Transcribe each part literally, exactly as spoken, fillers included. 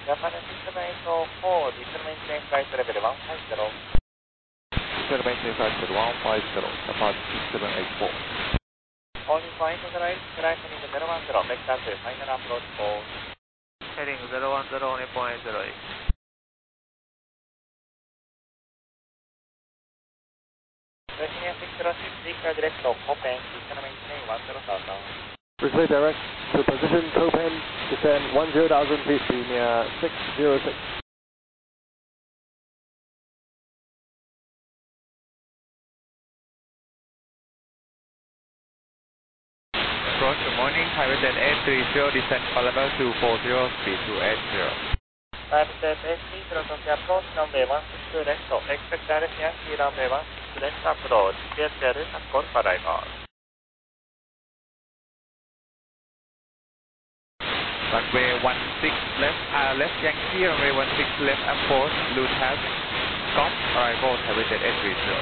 Japan six seven eight four, diesel maintain flight level one five zero. Diesel maintain flight level one five zero, Japan six seven eight four. All point to the right, right heading zero one zero, vector to final approach four. Heading zero one zero, Nippon eight zero eight. Virginia six zero six, declare direct to Copen, diesel maintain one zero thousand. Receive direct to position Copen, descend one zero thousand, please be near six zero six. Approach, good morning, Thai Jet eight three zero, descend for level two four zero, speed two eight zero. Thai Jet eight three zero, Tokyo approach runway one six two left, expect direct Yankee runway one six two left approach, G P S status at golf arrival. Runway one six left, uh, left Yankee, runway one six left approach, Blue Hat, golf arrival, Thai Jet eight three zero.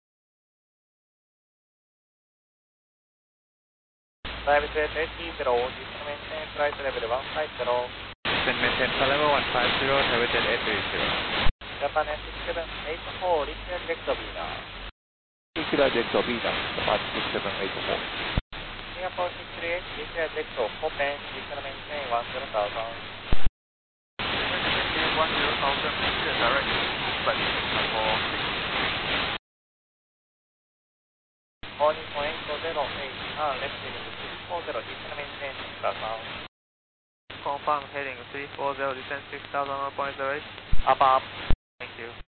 Thai Jet eight three zero, diesel maintain flight level one five zero. Descend maintain for level one five zero, Thai Jet eight three zero. Japan six seven eight four, declare direct to Vina. Declare direct to Vina, Japan six seven eight four. Singapore six three eight, declare direct to Copen, diesel maintain one zero thousand. Maintain one zero thousand, declare direct to flight Singapore six. Calling point zero eight, uh, left heading six four zero, diesel maintain six thousand. Confirm heading three four zero, descend six thousand, one point zero eight. Up up. Thank you.